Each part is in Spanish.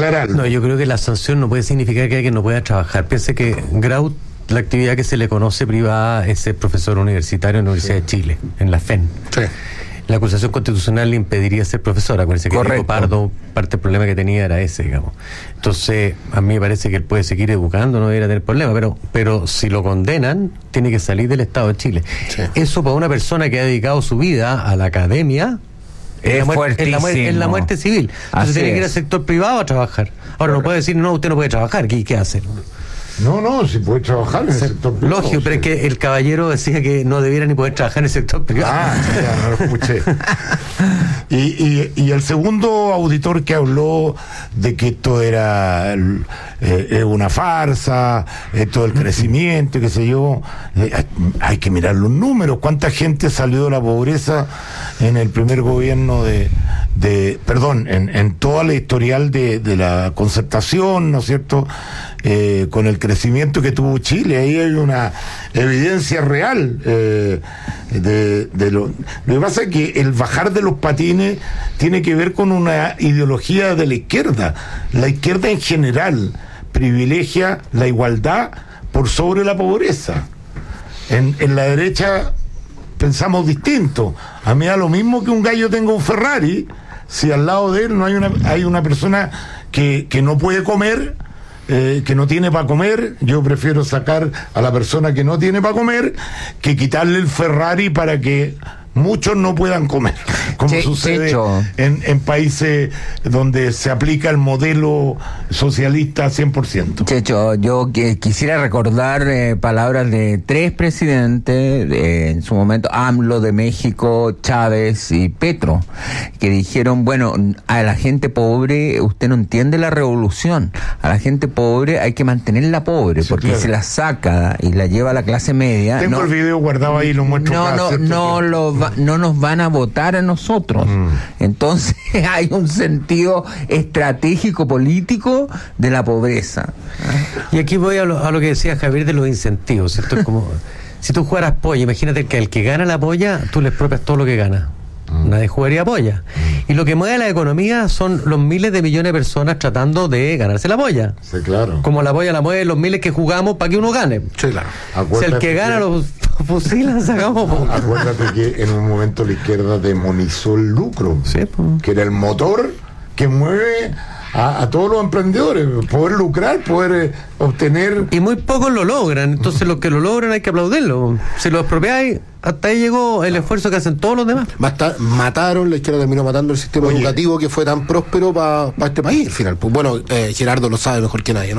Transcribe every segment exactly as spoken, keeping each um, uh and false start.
pagar algo. No, yo creo que la sanción no puede significar que alguien no pueda trabajar. Piense que Grau, la actividad que se le conoce privada es ser profesor universitario en la Universidad sí. de Chile, en la F E N. Sí. La acusación constitucional le impediría ser profesor. Acuérdense que Diego Pardo, parte del problema que tenía era ese, digamos. Entonces, a mí me parece que él puede seguir educando, no debería tener problema, pero, pero si lo condenan, tiene que salir del Estado de Chile. Sí. Eso para una persona que ha dedicado su vida a la academia es, es, muerte, es, la, muerte, es la muerte civil. Entonces Así tiene es. que ir al sector privado a trabajar. Ahora no puede decir, no, usted no puede trabajar, ¿qué, qué hace? No, no, si puede trabajar en el sector privado. Lógico, pero sí. es que el caballero decía que no debiera ni poder trabajar en el sector privado. Ah, ya, no lo escuché. y, y, y el segundo auditor que habló de que esto era eh, una farsa, esto del crecimiento, qué sé yo, eh, hay que mirar los números. ¿Cuánta gente salió de la pobreza en el primer gobierno de... de perdón, en, en toda la historial de, de la concertación, ¿no es cierto?, eh, con el crecimiento que tuvo Chile? Ahí hay una evidencia real eh, de, de lo... Lo que pasa es que el bajar de los patines tiene que ver con una ideología de la izquierda. La izquierda en general privilegia la igualdad por sobre la pobreza. En, en la derecha pensamos distinto. A mí da lo mismo que un gallo tenga un Ferrari si al lado de él no hay una hay una persona que, que no puede comer, eh, que no tiene para comer. Yo prefiero sacar a la persona que no tiene para comer que quitarle el Ferrari para que muchos no puedan comer, como che, sucede en, en países donde se aplica el modelo socialista cien por ciento. Checho, yo que, quisiera recordar eh, palabras de tres presidentes, eh, en su momento AMLO de México, Chávez y Petro, que dijeron, bueno, a la gente pobre usted no entiende la revolución, a la gente pobre hay que mantenerla pobre, sí, porque claro. se la saca y la lleva a la clase media. Tengo no, el video guardado ahí, lo muestro. No, no, no lo no nos van a votar a nosotros. Mm. Entonces hay un sentido estratégico político de la pobreza. Y aquí voy a lo, a lo que decía Javier de los incentivos, ¿cierto? Es como si tú jugaras polla, imagínate que al que gana la polla, tú le expropias todo lo que gana. Mm. Nadie jugaría polla. Mm. Y lo que mueve la economía son los miles de millones de personas tratando de ganarse la polla. Sí, claro. Como la polla la mueve los miles que jugamos para que uno gane. Sí, claro. Si el que gana que... los fusilas, sacamos. Acuérdate que en un momento la izquierda demonizó el lucro, sí, pues. que era el motor que mueve a, a todos los emprendedores, poder lucrar, poder eh, obtener. Y muy pocos lo logran, entonces los que lo logran hay que aplaudirlo. Si lo expropiáis, hasta ahí llegó el esfuerzo que hacen todos los demás. Basta, mataron, la izquierda terminó matando el sistema Oye. educativo que fue tan próspero para pa este país al final. Pues bueno, eh, Gerardo lo sabe mejor que nadie, ¿no?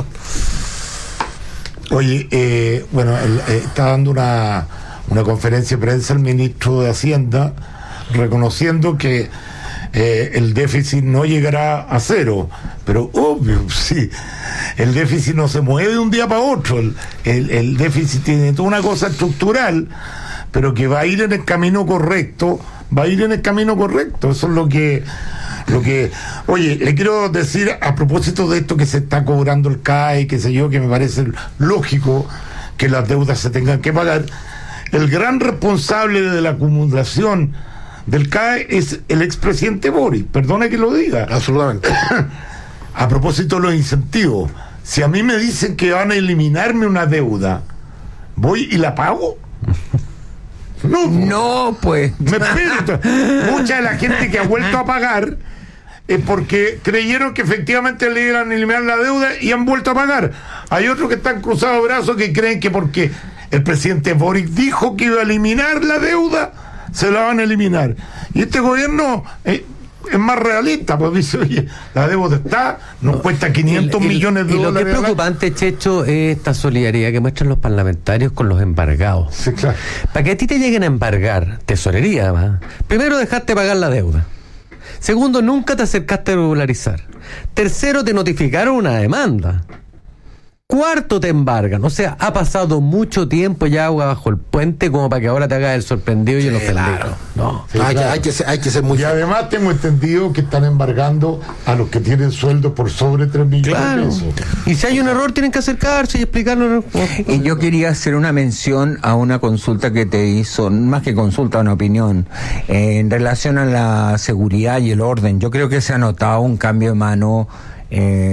Oye, eh, bueno, el, eh, está dando una, una conferencia de prensa el ministro de Hacienda reconociendo que eh, el déficit no llegará a cero, pero obvio, sí, el déficit no se mueve de un día para otro, el, el, el déficit tiene toda una cosa estructural, pero que va a ir en el camino correcto, va a ir en el camino correcto, eso es lo que... Lo que, oye, le quiero decir a propósito de esto que se está cobrando el C A E, qué sé yo, que me parece lógico que las deudas se tengan que pagar. El gran responsable de la acumulación del C A E es el expresidente Boric, perdona que lo diga. Absolutamente. A propósito de los incentivos, si a mí me dicen que van a eliminarme una deuda, ¿voy y la pago? No, no, pues. Me espero. Mucha de la gente que ha vuelto a pagar es porque creyeron que efectivamente le iban a eliminar la deuda y han vuelto a pagar. Hay otros que están cruzados de brazos que creen que porque el presidente Boric dijo que iba a eliminar la deuda, se la van a eliminar. Y este gobierno eh, es más realista, pues dice, oye, la deuda está, nos cuesta quinientos el, el, millones de y dólares. Lo que es preocupante, Checho, es esta solidaridad que muestran los parlamentarios con los embargados. Sí, claro. Para que a ti te lleguen a embargar, tesorería, además, primero dejaste pagar la deuda. Segundo, nunca te acercaste a regularizar. Tercero, te notificaron una demanda. Cuarto, te embargan. O sea, ha pasado mucho tiempo ya agua bajo el puente como para que ahora te hagas el sorprendido y el ofendido. Claro. No, sí, hay, claro. que, hay, que ser, hay que ser muy... Y además tengo entendido que están embargando a los que tienen sueldo por sobre tres millones claro. de pesos. Y si hay un error tienen que acercarse y explicarlo. Y yo quería hacer una mención a una consulta que te hizo, más que consulta, una opinión, eh, en relación a la seguridad y el orden. Yo creo que se ha notado un cambio de mano eh,